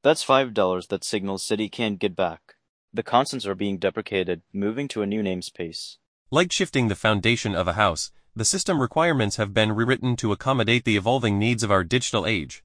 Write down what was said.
That's $5 that Signal City can't get back. The constants are being deprecated, moving to a new namespace. Like shifting the foundation of a house, the system requirements have been rewritten to accommodate the evolving needs of our digital age.